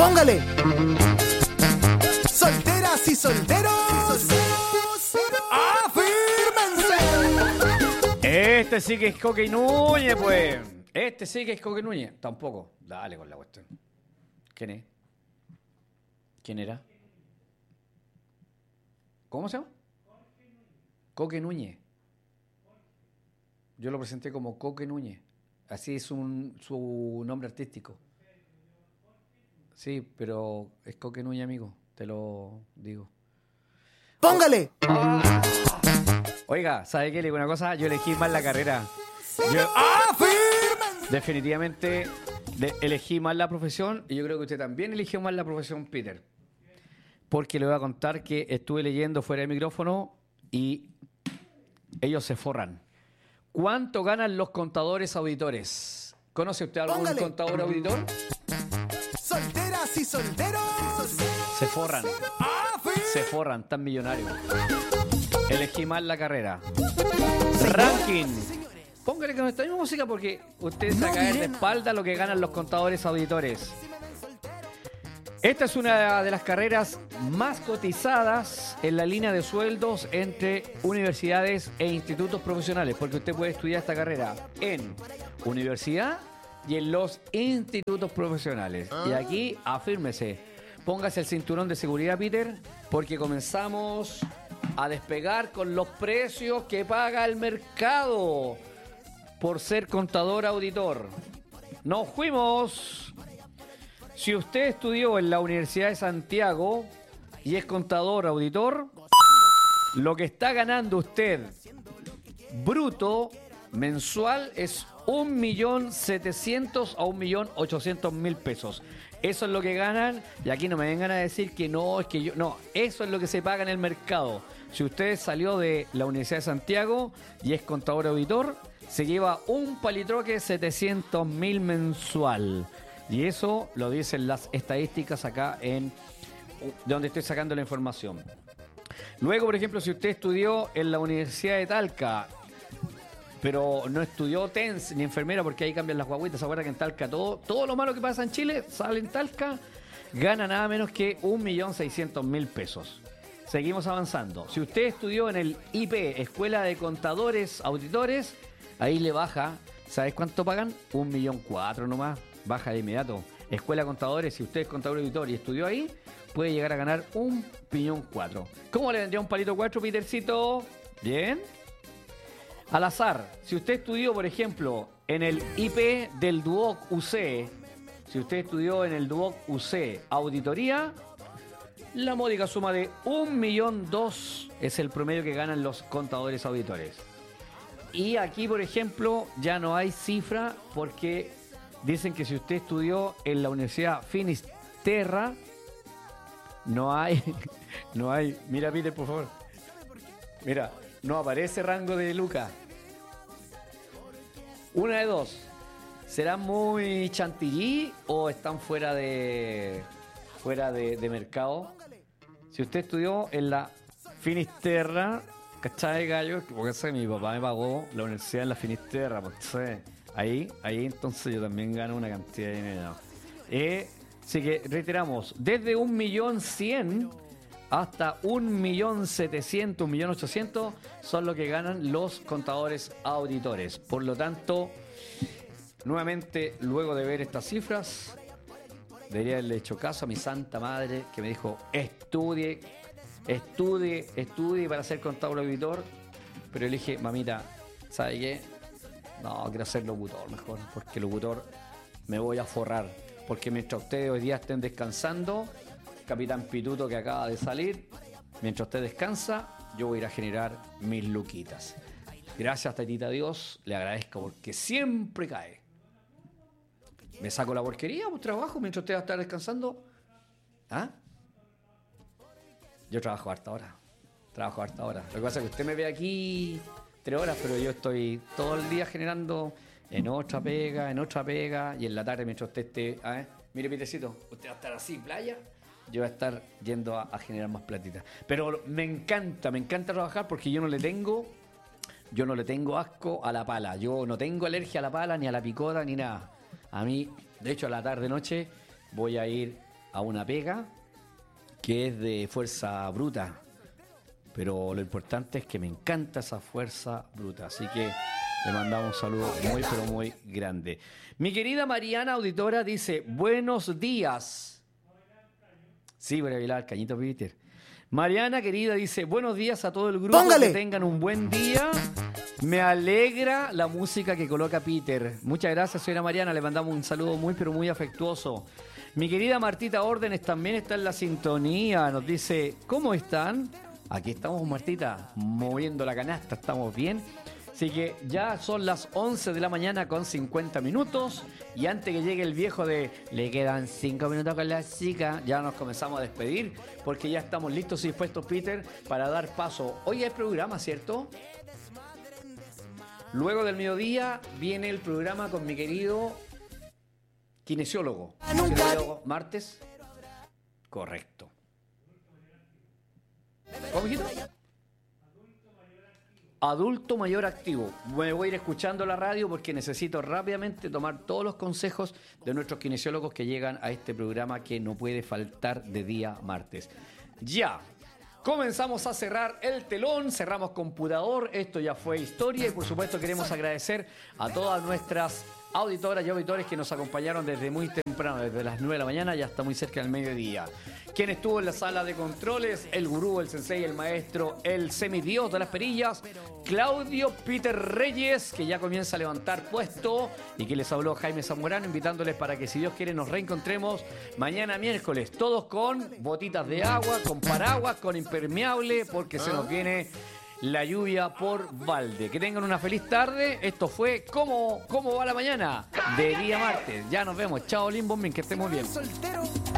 Póngale. Solteras y solteros, afírmense. Este sí que es Coque Núñez, pues. Este sí que es Coque Núñez. Tampoco. Dale con la cuestión. ¿Quién es? ¿Quién era? ¿Cómo se llama? Coque Núñez. Yo lo presenté como Coque Núñez. Así es su nombre artístico. Sí, pero es Coque Núñez, amigo. Te lo digo. Póngale. Oiga, ¿sabe qué? Le digo una cosa. Yo elegí mal la carrera. Afírmense. Definitivamente elegí mal la profesión y yo creo que usted también eligió mal la profesión, Peter. Porque le voy a contar que estuve leyendo fuera del micrófono y ellos se forran. ¿Cuánto ganan los contadores auditores? ¿Conoce usted algún contador auditor? Solteras y solteros, Se forran. Se forran, tan millonarios. Elegí mal la carrera. Ranking. Póngale que no está misma música porque usted se va a caer de espalda lo que ganan los contadores auditores. Esta es una de las carreras más cotizadas en la línea de sueldos entre universidades e institutos profesionales, porque usted puede estudiar esta carrera en universidad y en los institutos profesionales. Y aquí, afírmese, póngase el cinturón de seguridad, Peter, porque comenzamos a despegar con los precios que paga el mercado por ser contador auditor. ¡Nos fuimos! Si usted estudió en la Universidad de Santiago y es contador auditor, lo que está ganando usted bruto mensual es 1.700.000 a 1.800.000 pesos. Eso es lo que ganan y aquí no me vengan a decir que no, es que yo... No, eso es lo que se paga en el mercado. Si usted salió de la Universidad de Santiago y es contador auditor, se lleva un palitroque 700.000 mensual. Y eso lo dicen las estadísticas acá de donde estoy sacando la información. Luego, por ejemplo, si usted estudió en la Universidad de Talca, pero no estudió TENS ni enfermera porque ahí cambian las guagüitas, ¿se acuerda que en Talca todo lo malo que pasa en Chile sale en Talca? Gana nada menos que 1.600.000 pesos. Seguimos avanzando. Si usted estudió en el IP, Escuela de Contadores Auditores, ahí le baja, ¿sabes cuánto pagan? 1.400.000 nomás. Baja de inmediato. Escuela de Contadores, si usted es contador auditor y estudió ahí, puede llegar a ganar 1.400.000. ¿Cómo le vendría un palito 4, Petercito? Bien. Al azar, si usted estudió, por ejemplo, en el IP del Duoc UC, si usted estudió en el Duoc UC Auditoría, la módica suma de 1.200.000 es el promedio que ganan los contadores auditores. Y aquí, por ejemplo, ya no hay cifra porque dicen que si usted estudió en la Universidad Finisterra, no hay, mira Peter, por favor, mira, no aparece rango de lucas. Una de dos, ¿serán muy chantilly o están fuera de mercado? Si usted estudió en la Finisterra, ¿cachai, gallo? Porque mi papá me pagó la universidad en la Finisterra, pues, ¿sí? Ahí entonces yo también gano una cantidad de dinero. Así que reiteramos, desde 1.100.000 hasta 1.700.000, 1.800.000 son lo que ganan los contadores auditores. Por lo tanto, nuevamente, luego de ver estas cifras, debería haberle hecho caso a mi santa madre que me dijo, estudie para ser contador auditor. Pero le dije, mamita, ¿sabe qué? No, quiero ser locutor mejor, porque locutor me voy a forrar. Porque mientras ustedes hoy día estén descansando, Capitán Pituto que acaba de salir, mientras usted descansa, yo voy a ir a generar mis luquitas. Gracias, tatita Dios, le agradezco porque siempre cae. Me saco la porquería, un trabajo mientras usted va a estar descansando. ¿Ah? Yo trabajo harta hora. Lo que pasa es que usted me ve aquí 3 horas, pero yo estoy todo el día generando en otra pega, y en la tarde mientras usted esté... Mire, Pitecito, usted va a estar así, playa, yo voy a estar yendo a generar más platita. Pero me encanta trabajar porque yo no le tengo asco a la pala. Yo no tengo alergia a la pala, ni a la picota, ni nada. A mí, de hecho, a la tarde-noche voy a ir a una pega que es de fuerza bruta. Pero lo importante es que me encanta esa fuerza bruta. Así que le mandamos un saludo muy, pero muy grande. Mi querida Mariana, auditora, dice, buenos días. Sí, voy a bailar el cañito, Peter. Mariana, querida, dice, buenos días a todo el grupo. ¡Póngale! Que tengan un buen día. Me alegra la música que coloca Peter. Muchas gracias, señora Mariana. Le mandamos un saludo muy, pero muy afectuoso. Mi querida Martita Órdenes también está en la sintonía. Nos dice, ¿cómo están? Aquí estamos, Martita, moviendo la canasta. Estamos bien. Así que ya son las 11 de la mañana con 50 minutos. Y antes que llegue el viejo de le quedan 5 minutos con la chica, ya nos comenzamos a despedir porque ya estamos listos y dispuestos, Peter, para dar paso. Hoy hay programa, ¿cierto? Luego del mediodía viene el programa con mi querido kinesiólogo. ¿Martes? Correcto. ¿Cómo dijiste? Adulto mayor activo. Me voy a ir escuchando la radio porque necesito rápidamente tomar todos los consejos de nuestros kinesiólogos que llegan a este programa que no puede faltar de día martes. Ya. Comenzamos a cerrar el telón, cerramos computador, esto ya fue historia y por supuesto queremos agradecer a todas nuestras auditoras y auditores que nos acompañaron desde muy temprano, desde las 9 de la mañana ya hasta muy cerca del mediodía. ¿Quién estuvo en la sala de controles? El gurú, el sensei, el maestro, el semidios de las perillas, Claudio Peter Reyes, que ya comienza a levantar puesto, y que les habló Jaime Zamorano, invitándoles para que si Dios quiere nos reencontremos mañana miércoles, todos con botitas de agua, con paraguas, con impermeable, porque se nos viene la lluvia por balde. Que tengan una feliz tarde. Esto fue ¿Cómo va la mañana? De día martes. Ya nos vemos. Chao, Limbo, que estén muy bien. Soltero.